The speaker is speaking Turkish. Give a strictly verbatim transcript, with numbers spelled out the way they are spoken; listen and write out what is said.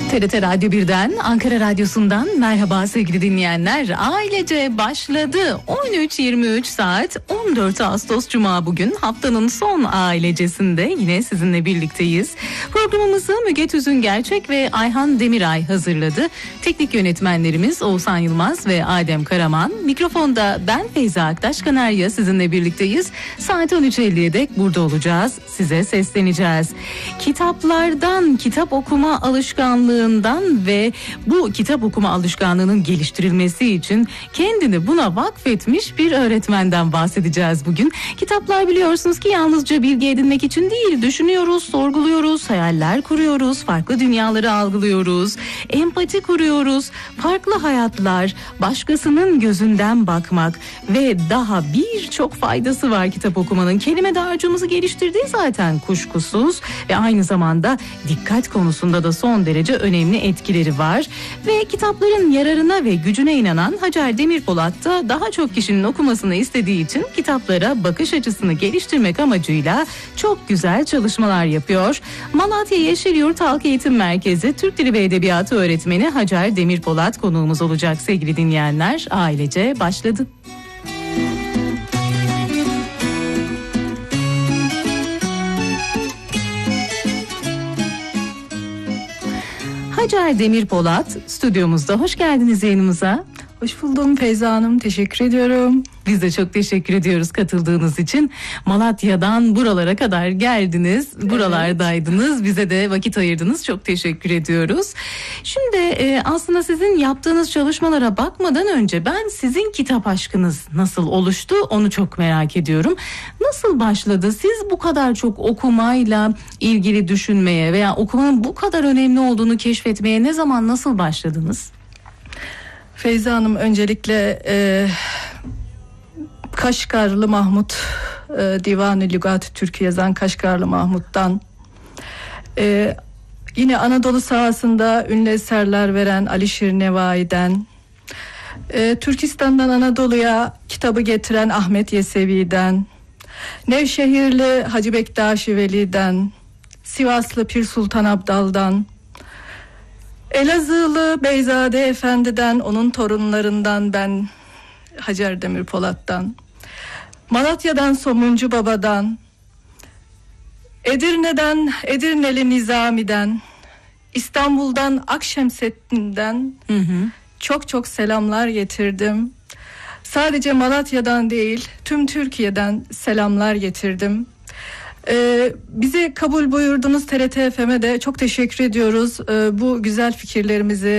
T R T Radyo birden, Ankara Radyosu'ndan merhaba sevgili dinleyenler. Ailece başladı. on üç yirmi üç saat, on dört Ağustos Cuma bugün. Haftanın son ailecesinde yine sizinle birlikteyiz. Programımızı Müge Tüzün Gerçek ve Ayhan Demiray hazırladı. Teknik yönetmenlerimiz Oğuzhan Yılmaz ve Adem Karaman. Mikrofonda ben Feyza Aktaş Kanarya sizinle birlikteyiz. Saat on üç elliye dek burada olacağız. Size sesleneceğiz. Kitaplardan, kitap okuma alışkanlığı ve bu kitap okuma alışkanlığının geliştirilmesi için kendini buna vakfetmiş bir öğretmenden bahsedeceğiz bugün. Kitaplar biliyorsunuz ki yalnızca bilgi edinmek için değil, düşünüyoruz, sorguluyoruz, hayaller kuruyoruz, farklı dünyaları algılıyoruz, empati kuruyoruz, farklı hayatlar, başkasının gözünden bakmak ve daha birçok faydası var kitap okumanın. Kelime dağarcığımızı geliştirdiği zaten kuşkusuz ve aynı zamanda dikkat konusunda da son derece önemli etkileri var ve kitapların yararına ve gücüne inanan Hacer Demirpolat da daha çok kişinin okumasını istediği için kitaplara bakış açısını geliştirmek amacıyla çok güzel çalışmalar yapıyor. Malatya Yeşilyurt Halk Eğitim Merkezi Türk Dili ve Edebiyatı öğretmeni Hacer Demirpolat konuğumuz olacak sevgili dinleyenler. Ailece başladı. Hacer Demirpolat stüdyomuzda. Hoş geldiniz yayınımıza. Hoş buldum Feyza Hanım. Teşekkür ediyorum. Biz de çok teşekkür ediyoruz katıldığınız için. Malatya'dan buralara kadar geldiniz. Buralardaydınız. Evet. Bize de vakit ayırdınız. Çok teşekkür ediyoruz. Şimdi e, aslında sizin yaptığınız çalışmalara bakmadan önce ben sizin kitap aşkınız nasıl oluştu onu çok merak ediyorum. Nasıl başladı? Siz bu kadar çok okumayla ilgili düşünmeye veya okumanın bu kadar önemli olduğunu keşfetmeye ne zaman, nasıl başladınız? Feyza Hanım, öncelikle e, Kaşgarlı Mahmut, e, Divan-ı Lügat-ı Türk'ü yazan Kaşgarlı Mahmut'tan, e, yine Anadolu sahasında ünlü eserler veren Alişir Nevai'den, e, Türkistan'dan Anadolu'ya kitabı getiren Ahmet Yesevi'den, Nevşehirli Hacı Bektaş-ı Veli'den, Sivaslı Pir Sultan Abdal'dan, Elazığlı Beyzade Efendi'den, onun torunlarından ben Hacer Demirpolat'tan, Malatya'dan Somuncu Baba'dan, Edirne'den Edirneli Nizami'den, İstanbul'dan Akşemseddin'den hı hı. çok çok selamlar getirdim. Sadece Malatya'dan değil, tüm Türkiye'den selamlar getirdim. Ee, bizi kabul buyurdunuz, T R T F M'e de çok teşekkür ediyoruz. Ee, bu güzel fikirlerimizi